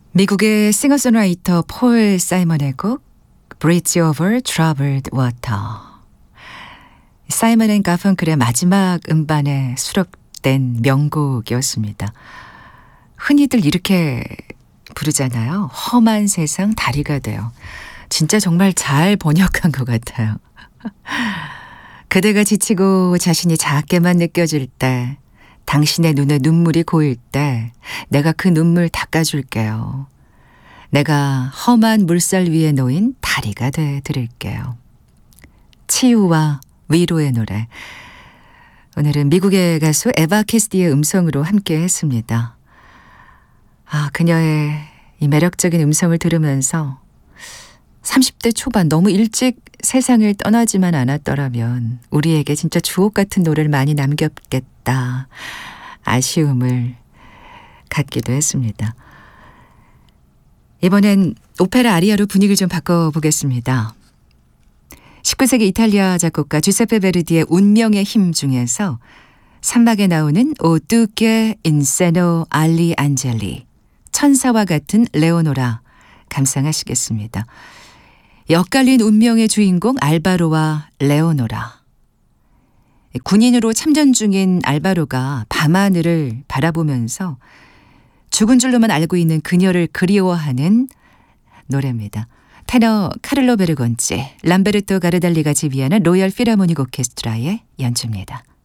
미국의 싱어송라이터 폴 사이먼의 곡 Bridge Over Troubled Water. 사이먼 앤 가펑클의 마지막 음반에 수록된 명곡이었습니다. 흔히들 이렇게 부르잖아요. 험한 세상 다리가 돼요. 진짜 정말 잘 번역한 것 같아요. 그대가 지치고 자신이 작게만 느껴질 때, 당신의 눈에 눈물이 고일 때 내가 그 눈물 닦아줄게요. 내가 험한 물살 위에 놓인 다리가 돼 드릴게요. 치유와 위로의 노래. 오늘은 미국의 가수 에바 캐시디의 음성으로 함께 했습니다. 그녀의 이 매력적인 음성을 들으면서 30대 초반 너무 일찍 세상을 떠나지만 않았더라면 우리에게 진짜 주옥 같은 노래를 많이 남겼겠다. 아쉬움을 갖기도 했습니다. 이번엔 오페라 아리아로 분위기를 좀 바꿔보겠습니다. 19세기 이탈리아 작곡가 주세페 베르디의 운명의 힘 중에서 3막에 나오는 오 두께 인세노 알리 안젤리, 천사와 같은 레오노라 감상하시겠습니다. 엇갈린 운명의 주인공 알바로와 레오노라. 군인으로 참전 중인 알바로가 밤하늘을 바라보면서 죽은 줄로만 알고 있는 그녀를 그리워하는 노래입니다. 테너 카를로 베르곤치, 람베르토 가르달리가 지휘하는 로열 필하모닉 오케스트라의 연주입니다.